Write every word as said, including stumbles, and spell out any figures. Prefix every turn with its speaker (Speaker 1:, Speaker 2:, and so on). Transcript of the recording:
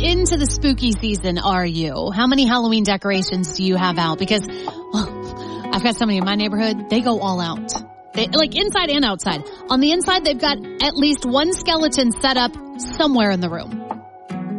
Speaker 1: into the spooky season are you? How many Halloween decorations do you have out? Because, well, I've got somebody in my neighborhood, they go all out. They, like inside and outside. On the inside, they've got at least one skeleton set up somewhere in the room.